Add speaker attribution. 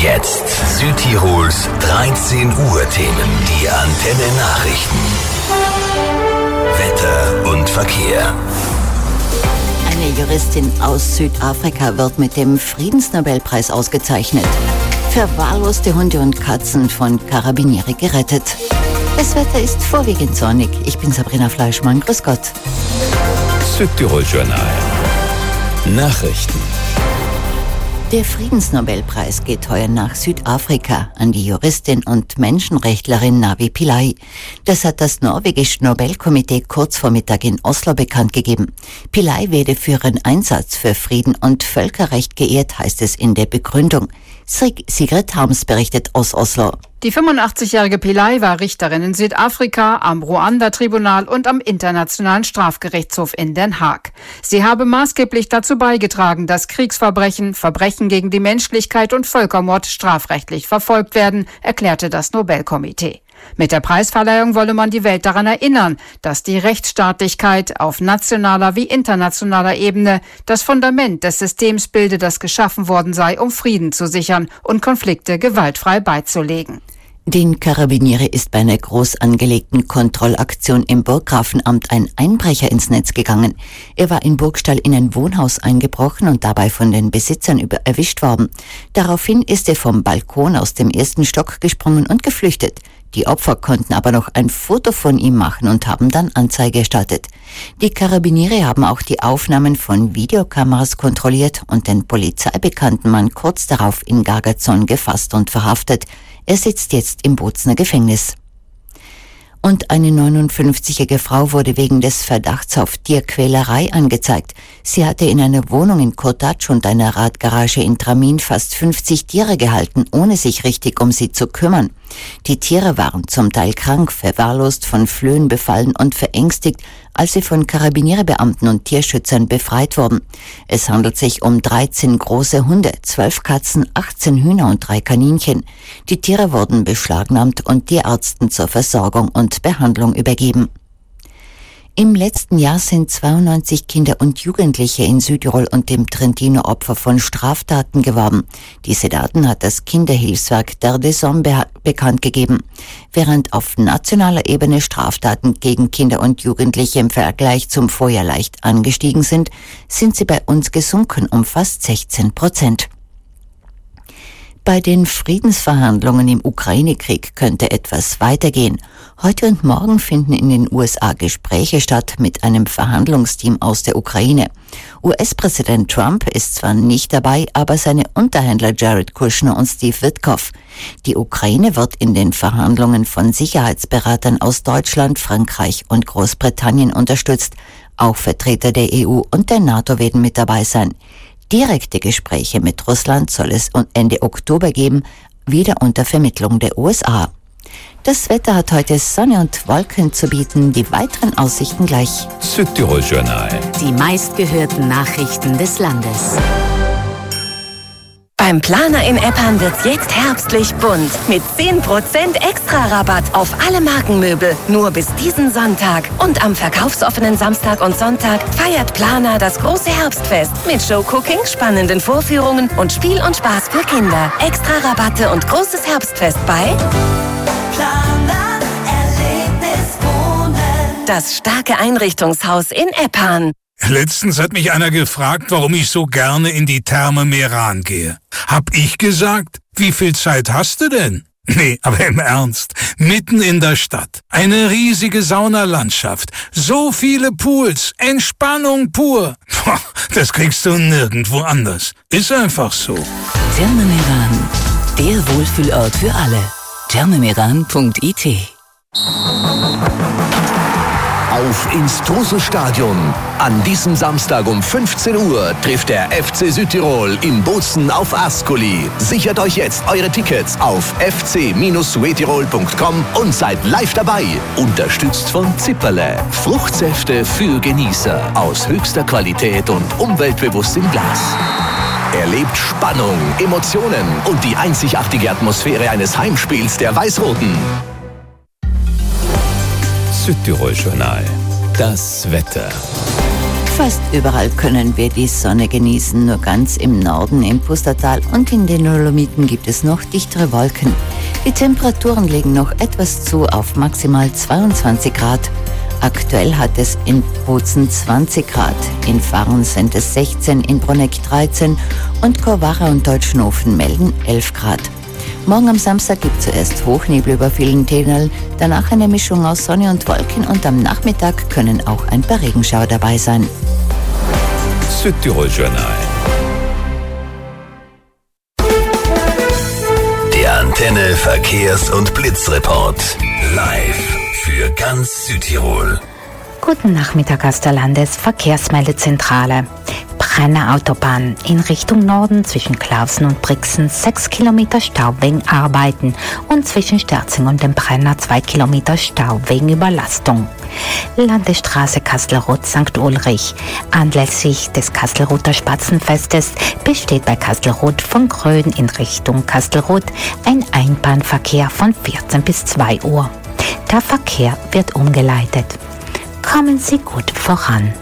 Speaker 1: Jetzt Südtirols 13 Uhr Themen. Die Antenne Nachrichten. Wetter und Verkehr.
Speaker 2: Eine Juristin aus Südafrika wird mit dem Friedensnobelpreis ausgezeichnet. Verwahrloste Hunde und Katzen von Karabinieri gerettet. Das Wetter ist vorwiegend sonnig. Ich bin Sabrina Fleischmann. Grüß Gott.
Speaker 1: Südtirol Journal. Nachrichten.
Speaker 2: Der Friedensnobelpreis geht heuer nach Südafrika an die Juristin und Menschenrechtlerin Navi Pillay. Das hat das norwegische Nobelkomitee kurz vor Mittag in Oslo bekannt gegeben. Pillay werde für ihren Einsatz für Frieden und Völkerrecht geehrt, heißt es in der Begründung. Sigrid Harms berichtet aus Oslo.
Speaker 3: Die 85-jährige Pillay war Richterin in Südafrika, am Ruanda-Tribunal und am Internationalen Strafgerichtshof in Den Haag. Sie habe maßgeblich dazu beigetragen, dass Kriegsverbrechen, Verbrechen gegen die Menschlichkeit und Völkermord strafrechtlich verfolgt werden, erklärte das Nobelkomitee. Mit der Preisverleihung wolle man die Welt daran erinnern, dass die Rechtsstaatlichkeit auf nationaler wie internationaler Ebene das Fundament des Systems bilde, das geschaffen worden sei, um Frieden zu sichern und Konflikte gewaltfrei beizulegen.
Speaker 2: Den Karabinieri ist bei einer groß angelegten Kontrollaktion im Burggrafenamt ein Einbrecher ins Netz gegangen. Er war in Burgstall in ein Wohnhaus eingebrochen und dabei von den Besitzern erwischt worden. Daraufhin ist er vom Balkon aus dem ersten Stock gesprungen und geflüchtet. Die Opfer konnten aber noch ein Foto von ihm machen und haben dann Anzeige erstattet. Die Karabinieri haben auch die Aufnahmen von Videokameras kontrolliert und den polizeibekannten Mann kurz darauf in Gargazon gefasst und verhaftet. Er sitzt jetzt im Bozner Gefängnis. Und eine 59-jährige Frau wurde wegen des Verdachts auf Tierquälerei angezeigt. Sie hatte in einer Wohnung in Kotatsch und einer Radgarage in Tramin fast 50 Tiere gehalten, ohne sich richtig um sie zu kümmern. Die Tiere waren zum Teil krank, verwahrlost, von Flöhen befallen und verängstigt, als sie von Karabinierbeamten und Tierschützern befreit wurden. Es handelt sich um 13 große Hunde, 12 Katzen, 18 Hühner und 3 Kaninchen. Die Tiere wurden beschlagnahmt und Tierärzten zur Versorgung und Behandlung übergeben. Im letzten Jahr sind 92 Kinder und Jugendliche in Südtirol und dem Trentino Opfer von Straftaten geworden. Diese Daten hat das Kinderhilfswerk der Desom bekannt gegeben. Während auf nationaler Ebene Straftaten gegen Kinder und Jugendliche im Vergleich zum Vorjahr leicht angestiegen sind, sind sie bei uns gesunken um fast 16%. Bei den Friedensverhandlungen im Ukraine-Krieg könnte etwas weitergehen. Heute und morgen finden in den USA Gespräche statt mit einem Verhandlungsteam aus der Ukraine. US-Präsident Trump ist zwar nicht dabei, aber seine Unterhändler Jared Kushner und Steve Witkoff. Die Ukraine wird in den Verhandlungen von Sicherheitsberatern aus Deutschland, Frankreich und Großbritannien unterstützt. Auch Vertreter der EU und der NATO werden mit dabei sein. Direkte Gespräche mit Russland soll es Ende Oktober geben, wieder unter Vermittlung der USA. Das Wetter hat heute Sonne und Wolken zu bieten, die weiteren Aussichten gleich.
Speaker 1: Südtirol Journal.
Speaker 4: Die meistgehörten Nachrichten des Landes. Beim Planer in Eppan wird's jetzt herbstlich bunt. Mit 10% extra Rabatt auf alle Markenmöbel. Nur bis diesen Sonntag. Und am verkaufsoffenen Samstag und Sonntag feiert Planer das große Herbstfest. Mit Showcooking, spannenden Vorführungen und Spiel und Spaß für Kinder. Extra Rabatte und großes Herbstfest bei
Speaker 5: Planer Erlebnis Wohnen.
Speaker 4: Das starke Einrichtungshaus in Eppan.
Speaker 6: Letztens hat mich einer gefragt, warum ich so gerne in die Therme Meran gehe. Hab ich gesagt, wie viel Zeit hast du denn? Nee, aber im Ernst, mitten in der Stadt, eine riesige Saunalandschaft, so viele Pools, Entspannung pur. Das kriegst du nirgendwo anders. Ist einfach so.
Speaker 7: Therme Meran, der Wohlfühlort für alle. thermemeran.it.
Speaker 1: Auf ins Trosel-Stadion. An diesem Samstag um 15 Uhr trifft der FC Südtirol in Bozen auf Ascoli. Sichert euch jetzt eure Tickets auf fc-suetirol.com und seid live dabei. Unterstützt von Zipperle. Fruchtsäfte für Genießer. Aus höchster Qualität und umweltbewusst im Glas. Erlebt Spannung, Emotionen und die einzigartige Atmosphäre eines Heimspiels der Weiß-Roten. Südtirol Journal. Das Wetter.
Speaker 2: Fast überall können wir die Sonne genießen, nur ganz im Norden im Pustertal und in den Dolomiten gibt es noch dichtere Wolken. Die Temperaturen legen noch etwas zu auf maximal 22 Grad. Aktuell hat es in Bozen 20 Grad, in Farn sind es 16, in Bruneck 13 und Chorwara und Deutschnofen melden 11 Grad. Morgen am Samstag gibt es zuerst Hochnebel über vielen Tälern, danach eine Mischung aus Sonne und Wolken und am Nachmittag können auch ein paar Regenschauer dabei sein.
Speaker 1: Südtirol Journal. Der Antenne Verkehrs- und Blitzreport. Live für ganz Südtirol.
Speaker 8: Guten Nachmittag aus der Landesverkehrsmeldezentrale. Brenner Autobahn in Richtung Norden zwischen Klausen und Brixen 6 Kilometer Stau wegen Arbeiten und zwischen Sterzing und dem Brenner 2 Kilometer Stau wegen Überlastung. Landesstraße Kastelruth-St. Ulrich. Anlässlich des Kastelruther Spatzenfestes besteht bei Kastelruth von Gröden in Richtung Kastelruth ein Einbahnverkehr von 14 bis 2 Uhr. Der Verkehr wird umgeleitet. Kommen Sie gut voran.